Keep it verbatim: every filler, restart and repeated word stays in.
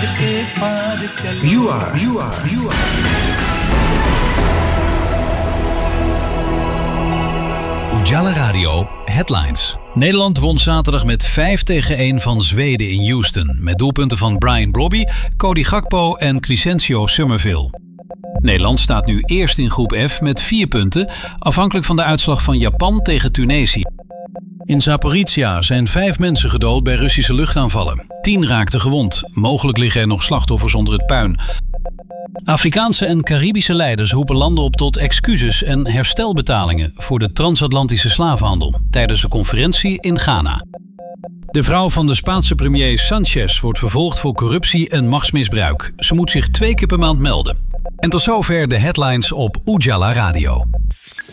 You are, you are, you are. Ujala Radio Headlines. Nederland won zaterdag met vijf tegen één van Zweden in Houston. Met doelpunten van Brian Brobby, Cody Gakpo en Crescencio Summerville. Nederland staat nu eerst in groep F met vier punten, afhankelijk van de uitslag van Japan tegen Tunesië. In Zaporizhia zijn vijf mensen gedood bij Russische luchtaanvallen. Tien raakten gewond. Mogelijk liggen er nog slachtoffers onder het puin. Afrikaanse en Caribische leiders roepen landen op tot excuses en herstelbetalingen voor de transatlantische slavenhandel tijdens een conferentie in Ghana. De vrouw van de Spaanse premier Sanchez wordt vervolgd voor corruptie en machtsmisbruik. Ze moet zich twee keer per maand melden. En tot zover de headlines op Ujala Radio.